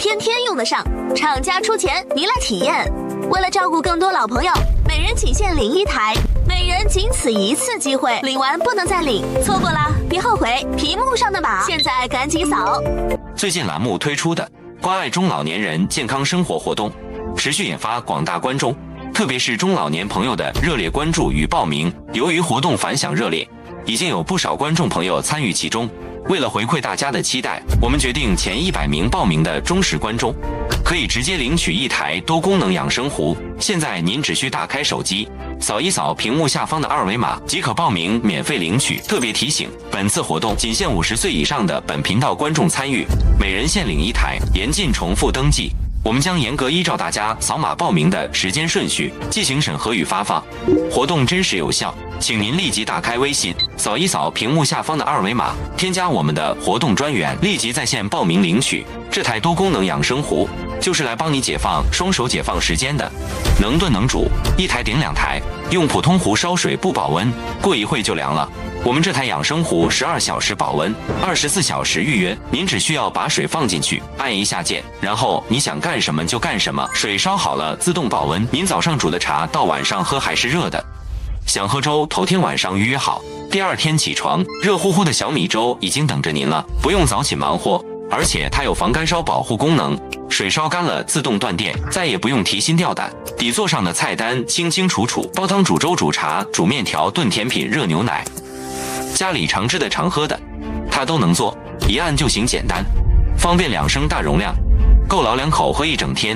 天天用得上。厂家出钱，你来体验。为了照顾更多老朋友，每人仅限领1台，每人仅此1次机会，领完不能再领，错过了别后悔。屏幕上的码，现在赶紧扫。 最近栏目推出的关爱中老年人健康生活活动，持续引发广大观众，特别是中老年朋友的热烈关注与报名。由于活动反响热烈，已经有不少观众朋友参与其中。为了回馈大家的期待，我们决定前100名报名的忠实观众可以直接领取1台多功能养生壶。现在您只需打开手机，扫一扫屏幕下方的2维码即可报名免费领取。特别提醒，本次活动仅限50岁以上的本频道观众参与，每人限领1台，严禁重复登记。我们将严格依照大家扫码报名的时间顺序进行审核与发放，活动真实有效，请您立即打开微信，扫一扫屏幕下方的2维码，添加我们的活动专员，立即在线报名领取。这台多功能养生壶就是来帮你解放双手解放时间的，能炖能煮，1台顶2台，用普通壶烧水不保温，过一会就凉了。我们这台养生壶12小时保温，24小时预约。您只需要把水放进去，按一下键，然后你想干什么就干什么，水烧好了自动保温。您早上煮的茶到晚上喝还是热的，想喝粥头天晚上预约好，第2天起床，热乎乎的小米粥已经等着您了，不用早起忙活。而且它有防干烧保护功能，水烧干了自动断电，再也不用提心吊胆。底座上的菜单清清楚楚，煲汤、煮粥、煮茶、煮面条、炖甜品、热牛奶，家里常吃的常喝的，它都能做，一按就行，简单方便，2升大容量，够老2口喝1整天。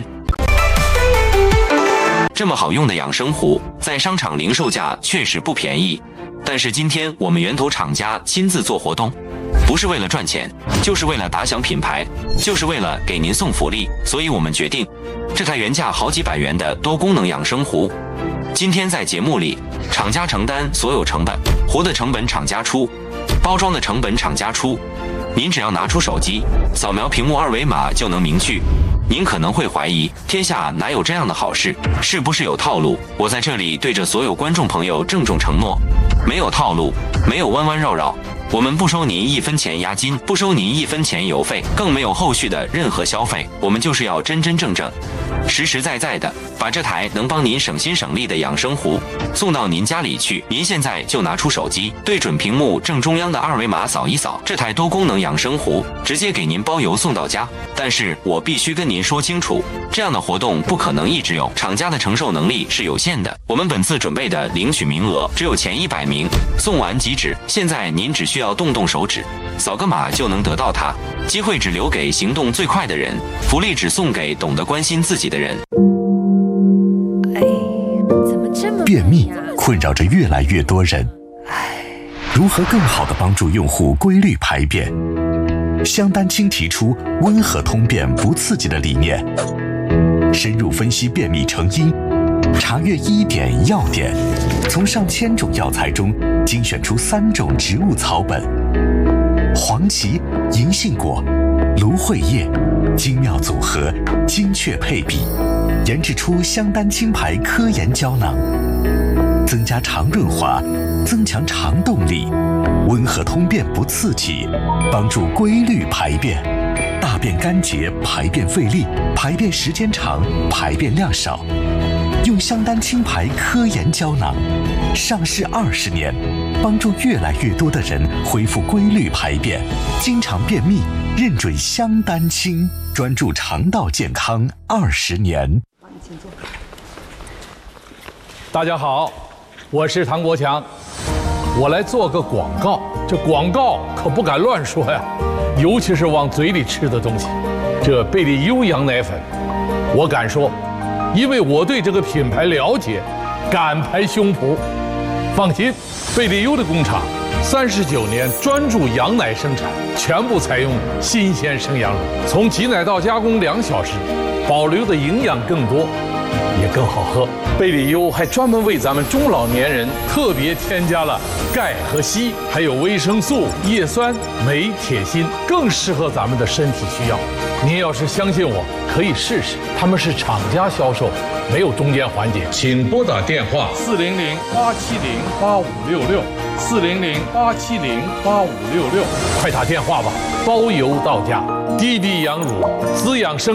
这么好用的养生壶，在商场零售价确实不便宜，但是今天我们源头厂家亲自做活动，不是为了赚钱，就是为了打响品牌，就是为了给您送福利。所以我们决定，这台原价好几百元的多功能养生壶，今天在节目里，厂家承担所有成本，壶的成本厂家出，包装的成本厂家出，您只要拿出手机，扫描屏幕2维码就能明确。您可能会怀疑，天下哪有这样的好事？是不是有套路？我在这里对着所有观众朋友郑重承诺，没有套路，没有弯弯绕绕，我们不收您1分钱押金，不收您1分钱邮费，更没有后续的任何消费。我们就是要真真正正、实实在在的把这台能帮您省心省力的养生壶送到您家里去。您现在就拿出手机，对准屏幕正中央的2维码扫一扫，这台多功能养生壶直接给您包邮送到家。但是我必须跟您说清楚，这样的活动不可能一直有，厂家的承受能力是有限的。我们本次准备的领取名额只有前100名，送完即止。现在您只需要动动手指，扫个码就能得到它。机会只留给行动最快的人，福利只送给懂得关心自己的人。 便秘困扰着越来越多人，如何更好地帮助用户规律排便？香丹青提出温和通便不刺激的理念，深入分析便秘成因，查阅医典药典，从上千种药材中精选出3种植物草本，黄芪、银杏果、芦荟叶，精妙组合，精确配比，研制出香丹青牌科研胶囊，增加肠润滑，增强肠动力，温和通便不刺激，帮助规律排便，大便干结，排便费力，排便时间长，排便量少。用香丹青牌科研胶囊，上市20年，帮助越来越多的人恢复规律排便。经常便秘，认准香丹青，专注肠道健康20年。 大家好，我是唐国强，我来做个广告。这广告可不敢乱说呀，尤其是往嘴里吃的东西。这贝利优羊奶粉，我敢说，因为我对这个品牌了解，敢拍胸脯。放心，贝利优的工厂39年专注羊奶生产，全部采用新鲜生羊乳，从挤奶到加工2小时，保留的营养更多，也更好喝。贝利优还专门为咱们中老年人特别添加了钙和硒，还有维生素、叶酸、镁、铁、锌，更适合咱们的身体需要。您要是相信我，可以试试。他们是厂家销售，没有中间环节。请拨打电话400-870-8566，400-870-8566，快打电话吧，包邮到家。滴滴羊乳，滋养生。